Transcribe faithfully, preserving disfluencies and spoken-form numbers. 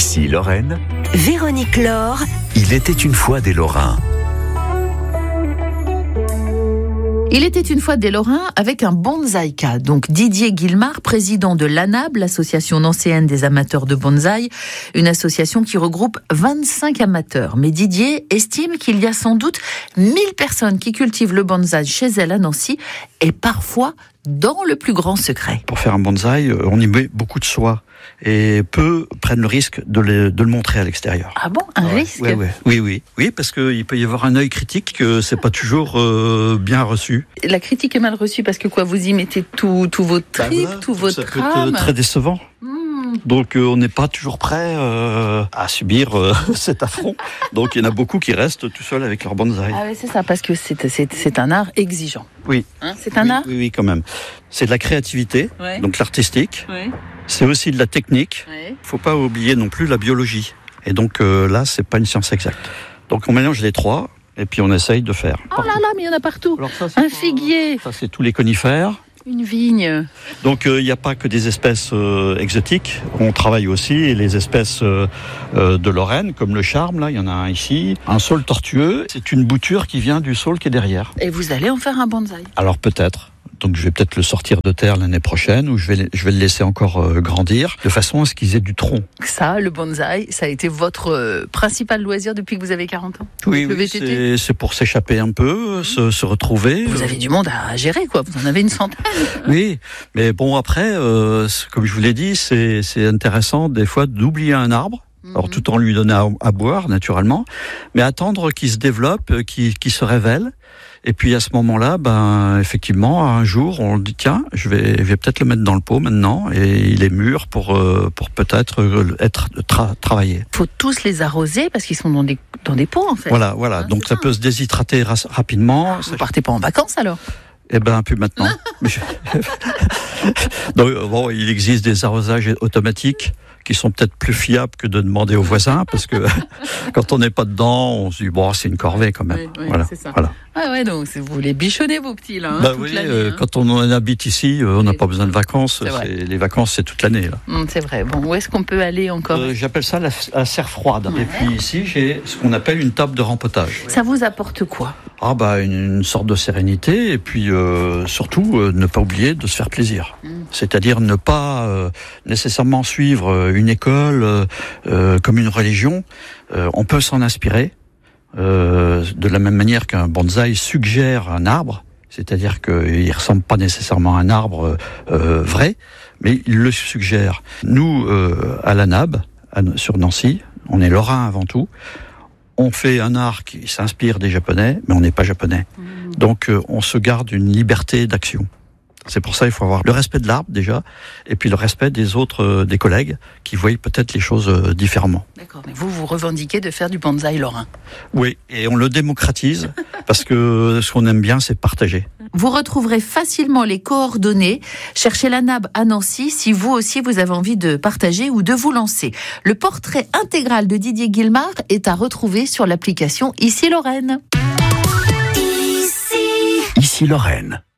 Ici Lorraine, Véronique Laure. il était une fois des Lorrains. Il était une fois des Lorrains avec un bonsaï-ka. Donc Didier Guillemard, président de l'A N A B, l'association nancéenne des amateurs de bonsaï, une association qui regroupe vingt-cinq amateurs. Mais Didier estime qu'il y a sans doute mille personnes qui cultivent le bonsaï chez elle à Nancy et parfois dans le plus grand secret. Pour faire un bonsaï, on y met beaucoup de soie et peu prennent le risque de le, de le montrer à l'extérieur. Ah bon, un ouais, risque ouais, ouais. Oui, oui, oui, parce qu'il peut y avoir un œil critique que c'est pas toujours euh, bien reçu. La critique est mal reçue parce que quoi, vous y mettez tout, tout votre Bah trip, voilà, tout votre ça peut trame. être très décevant. Mmh. Donc euh, on n'est pas toujours prêt euh, à subir euh, cet affront. Donc il y en a beaucoup qui restent tout seuls avec leur bonsaï. Ah oui, c'est ça, parce que c'est, c'est, c'est un art exigeant. Oui. Hein, c'est un oui, art oui, oui, quand même. C'est de la créativité, Ouais. donc l'artistique. Oui. C'est aussi de la technique. Ouais. Faut pas oublier non plus la biologie. Et donc euh, là, c'est pas une science exacte. Donc on mélange les trois et puis on essaye de faire. Oh là là, mais il y en a partout. Alors ça, Un pas- figuier, Ça, c'est tous les conifères. une vigne. Donc il n'y a pas que des espèces euh, exotiques. On travaille aussi les espèces euh, euh, de Lorraine, comme le charme. Là, il y en a un ici. Un saule tortueux. C'est une bouture qui vient du saule qui est derrière. Et vous allez en faire un bonsaï. Alors peut-être. Donc je vais peut-être le sortir de terre l'année prochaine, ou je vais, je vais le laisser encore euh, grandir, de façon à ce qu'ils aient du tronc. Ça, le bonsaï, ça a été votre euh, principal loisir depuis que vous avez quarante ans. Oui, le oui, V T T. c'est, c'est pour s'échapper un peu, se, se retrouver. Vous avez du monde à gérer, quoi. Vous en avez une centaine. Oui, mais bon après, euh, c'est- comme je vous l'ai dit, c'est, c'est intéressant des fois d'oublier un arbre. Alors tout en lui donnant à, à boire naturellement, mais attendre qu'il se développe, qu'il, qu'il se révèle. Et puis à ce moment-là, ben effectivement, un jour, on dit tiens, je vais, je vais peut-être le mettre dans le pot maintenant, et il est mûr pour euh, pour peut-être euh, être tra- travaillé. Faut tous les arroser parce qu'ils sont dans des dans des pots en fait. Voilà, voilà. Ah, Donc c'est ça ça. peut se déshydrater ra- rapidement. Vous partez pas en vacances alors? Eh ben plus maintenant. Mais je- Donc, bon, il existe des arrosages automatiques qui sont peut-être plus fiables que de demander aux voisins, parce que quand on n'est pas dedans, on se dit bon, c'est une corvée quand même. Oui, oui, voilà, c'est ça. voilà. Ah ouais, donc c'est- vous les bichonnez vos petits là, hein, Bah toute oui, l'année. euh, hein. quand on en habite ici, euh, on n'a Oui, pas besoin de vacances. c'est vrai. C'est, les vacances, c'est toute l'année. Là. Hum, c'est vrai. Bon, où est-ce qu'on peut aller encore? Euh, j'appelle ça la, la serre froide. Ouais. Et puis ici, j'ai ce qu'on appelle une table de rempotage. Ça vous apporte quoi? Ah bah une, une sorte de sérénité, et puis euh, surtout euh, ne pas oublier de se faire plaisir. Mm. C'est-à-dire ne pas euh, nécessairement suivre euh, une école euh, euh, comme une religion. Euh, on peut s'en inspirer euh, de la même manière qu'un bonsaï suggère un arbre. C'est-à-dire qu'il ne ressemble pas nécessairement à un arbre euh, vrai, mais il le suggère. Nous, euh, à l'A N A B, à- sur Nancy, on est lorrain avant tout. On fait un art qui s'inspire des Japonais, mais on n'est pas japonais. Mmh. Donc euh, on se garde une liberté d'action. C'est pour ça qu'il faut avoir le respect de l'arbre déjà, et puis le respect des autres, euh, des collègues, qui voient peut-être les choses euh, différemment. D'accord, mais vous, vous revendiquez de faire du bonsaï lorrain. Oui, et on le démocratise, parce que ce qu'on aime bien, c'est partager. Vous retrouverez facilement les coordonnées. Cherchez l'A N A B à Nancy si vous aussi vous avez envie de partager ou de vous lancer. Le portrait intégral de Didier Guillemard est à retrouver sur l'application Ici Lorraine. Ici Lorraine.